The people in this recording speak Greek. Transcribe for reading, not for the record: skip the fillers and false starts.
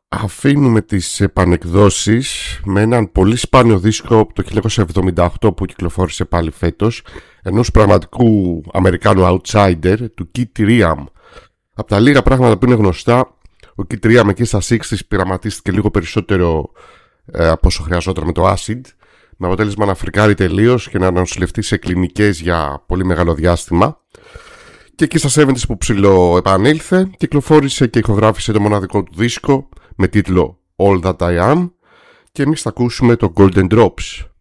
Αφήνουμε τις επανεκδόσεις με έναν πολύ σπάνιο δίσκο από το 1978 που κυκλοφόρησε πάλι φέτος, ενός πραγματικού Αμερικάνου outsider, του Keith Ream. Από τα λίγα πράγματα που είναι γνωστά, ο Keith Ream εκεί στα 60's πειραματίστηκε λίγο περισσότερο από όσο χρειαζόταν με το acid, με αποτέλεσμα να φρικάρει τελείως και να νοσηλευτεί σε κλινικές για πολύ μεγάλο διάστημα. Και εκεί στα 70's που ψιλοεπανήλθε, κυκλοφόρησε και ηχογράφησε το μοναδικό του δίσκο με τίτλο All That I Am, και εμείς θα ακούσουμε το Golden Drops.